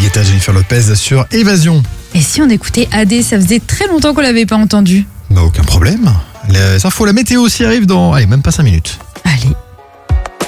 Guetta, Jennifer Lopez sur Évasion. Et si on écoutait AD, ça faisait très longtemps qu'on l'avait pas entendu. Bah aucun problème. Les infos, la météo aussi arrive dans, même pas 5 minutes.